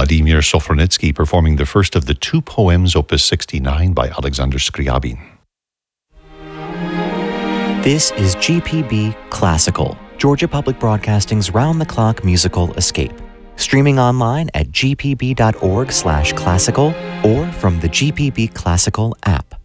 Vladimir Sofronitsky performing the first of the two poems, Opus 69 by Alexander Scriabin. This is GPB Classical, Georgia Public Broadcasting's round-the-clock musical escape. Streaming online at gpb.org/classical or from the GPB Classical app.